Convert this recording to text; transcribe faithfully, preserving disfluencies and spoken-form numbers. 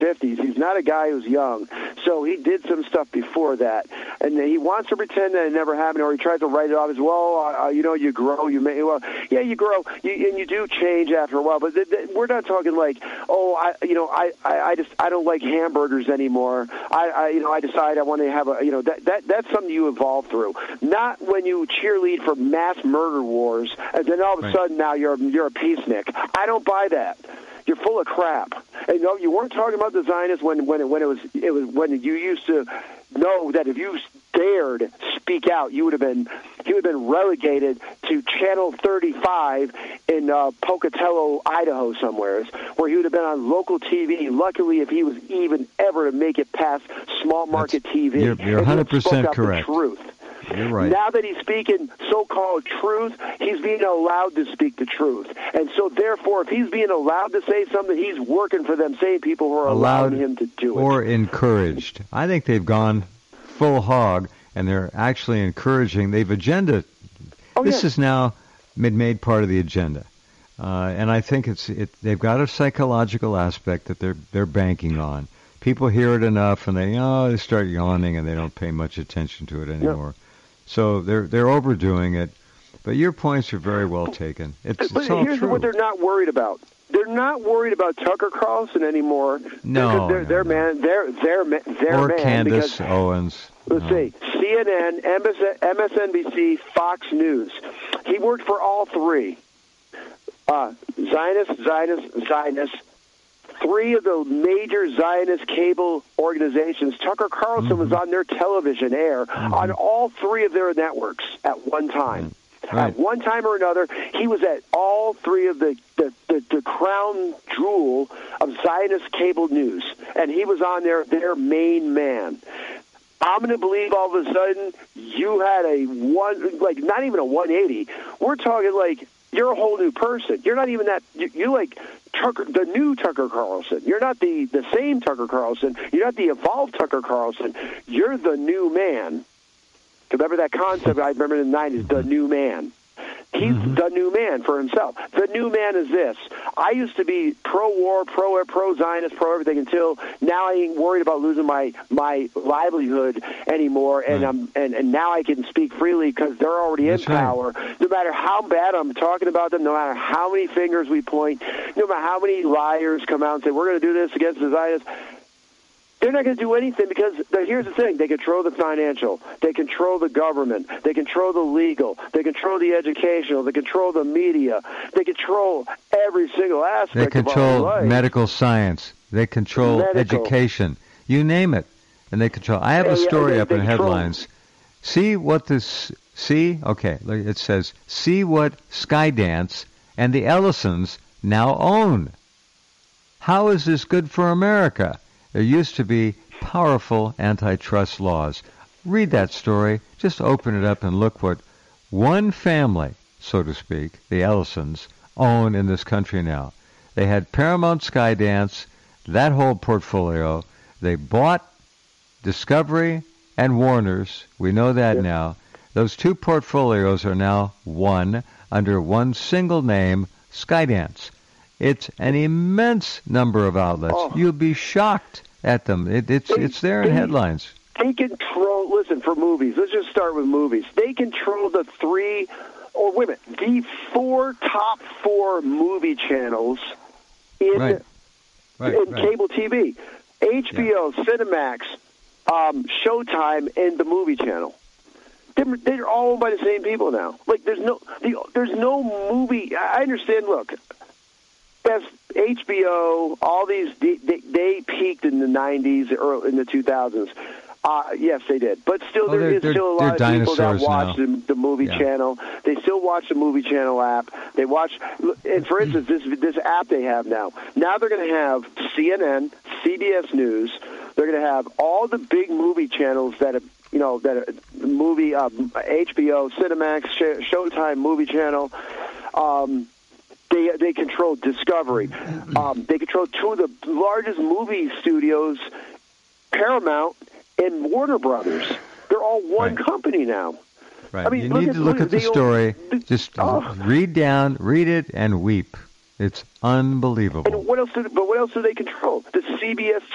fifties. He's not a guy who's young. So he did some stuff before that. And he wants to pretend that it never happened, or he tries to write it off as, well, uh, you know, you grow, you may, well, yeah, you grow, you, and you do change after a while. But th- th- we're not talking like, oh, I, you know, I, I, I just, I don't like hamburgers anymore. I, I, you know, I decide I want to have a, you know, that, that that's something you evolve through. Not when you cheerlead for mass murder wars, and then all of a right. sudden now you're, you're a peacenik. I don't buy that. You're full of crap. And no, you weren't talking about the Zionists when when it, when it was it was when you used to know that if you dared speak out, you would have been he would have been relegated to Channel thirty-five in uh, Pocatello, Idaho, somewhere, where he would have been on local T V. Luckily, if he was even ever to make it past small market That's, T V, you're, you're one hundred percent correct. The truth. You're right. Now that he's speaking so-called truth, he's being allowed to speak the truth. And so, therefore, if he's being allowed to say something, he's working for them same people who are allowed allowing him to do it. Or encouraged. I think they've gone full hog, and they're actually encouraging. They've agenda. Oh, this yeah. is now made part of the agenda. Uh, and I think it's it, they've got a psychological aspect that they're they're banking on. People hear it enough, and they oh they start yawning, and they don't pay much attention to it anymore. Yeah. So they're they're overdoing it, but your points are very well taken. It's, but it's all here's true. what they're not worried about. They're not worried about Tucker Carlson anymore. No, they're, no, they're no. man. They're they're they're or man Candace because, Owens. Let's no. see, C N N, M S N B C, Fox News. He worked for all three. Uh, Zionist, Zionist, Zionist. Three of the major Zionist cable organizations, Tucker Carlson mm-hmm. was on their television air mm-hmm. on all three of their networks at one time. Right. At one time or another, he was at all three of the, the, the, the crown jewel of Zionist cable news, and he was on there, their main man. I'm going to believe all of a sudden you had a one, like not even a one eighty. We're talking like you're a whole new person. You're not even that. You, you're like Tucker, the new Tucker Carlson. You're not the, the same Tucker Carlson. You're not the evolved Tucker Carlson. You're the new man. Remember that concept I remember in the nineties, the new man. He's mm-hmm. the new man for himself. The new man is this. I used to be pro-war, pro pro-Zionist, pro-everything until now I ain't worried about losing my, my livelihood anymore, and right. I'm and, and now I can speak freely because they're already That's in power. Right. No matter how bad I'm talking about them, no matter how many fingers we point, no matter how many liars come out and say, we're going to do this against the Zionists, they're not going to do anything because the, here's the thing. They control the financial. They control the government. They control the legal. They control the educational. They control the media. They control every single aspect They control of our life. medical science. They control medical. education. You name it. And they control. I have a story they, up they in control. headlines. See what this, see, okay, it says, see what Skydance and the Ellisons now own. How is this good for America? There used to be powerful antitrust laws. Read that story. Just open it up and look what one family, so to speak, the Ellisons, own in this country now. They had Paramount, Skydance, that whole portfolio. They bought Discovery and Warner's. We know that yep. now. Those two portfolios are now one under one single name, Skydance. It's an immense number of outlets. Oh. You'll be shocked at them. It, it's they, it's there in they, headlines. They control, listen, for movies, let's just start with movies. They control the three, or wait a minute, the four top four movie channels in, right. Right, in right. cable T V. H B O, yeah. Cinemax, um, Showtime, and the movie channel. They're, they're all owned by the same people now. Like, there's no, the, there's no movie, I understand, look, Best H B O, all these, they, they peaked in the nineties, or in the two thousands. Uh, yes, they did. But still, oh, there is still a lot of people that watch the, the movie yeah. channel. They still watch the movie channel app. They watch, and for instance, this this app they have now. Now they're going to have C N N, C B S News. They're going to have all the big movie channels that have, you know, that are movie, um, H B O, Cinemax, Showtime, movie channel. Um, They they control Discovery. Um, they control two of the largest movie studios, Paramount and Warner Brothers. They're all one right. company now. Right. I mean, you look need at, to look, look at the story. The, Just oh. read down, read it, and weep. It's unbelievable. And what else? Do, but what else do they control? The C B S